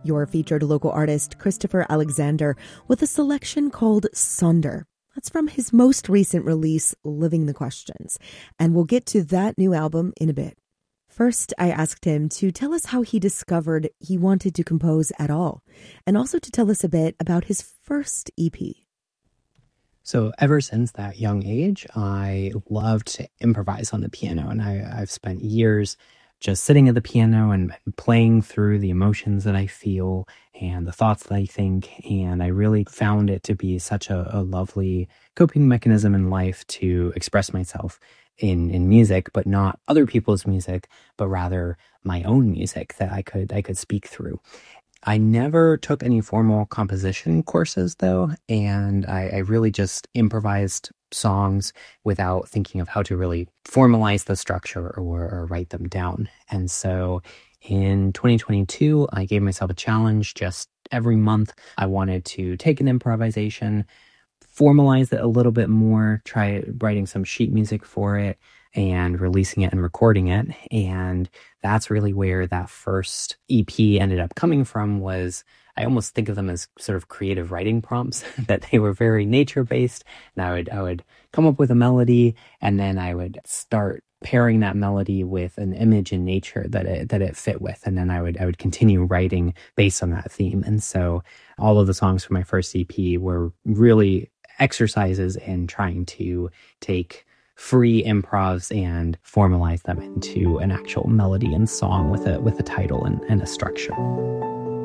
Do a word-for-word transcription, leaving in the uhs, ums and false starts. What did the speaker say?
your featured local artist, Christopher Alexander, with a selection called Sonder. That's from his most recent release, Living the Questions. And we'll get to that new album in a bit. First, I asked him to tell us how he discovered he wanted to compose at all, and also to tell us a bit about his first E P. So ever since that young age, I loved to improvise on the piano, and I, I've spent years just sitting at the piano and playing through the emotions that I feel and the thoughts that I think, and I really found it to be such a, a lovely coping mechanism in life to express myself in, in music, but not other people's music, but rather my own music that I could I could speak through. I never took any formal composition courses, though, and I, I really just improvised songs without thinking of how to really formalize the structure or, or write them down. And so in twenty twenty-two, I gave myself a challenge. Just every month, I wanted to take an improvisation, formalize it a little bit more, try writing some sheet music for it, and releasing it and recording it. And that's really where that first E P ended up coming from. Was I almost think of them as sort of creative writing prompts, that they were very nature-based. And I would I would come up with a melody, and then I would start pairing that melody with an image in nature that it that it fit with. And then I would I would continue writing based on that theme. And so all of the songs from my first E P were really exercises in trying to take free improvs and formalize them into an actual melody and song with a with a title and, and a structure.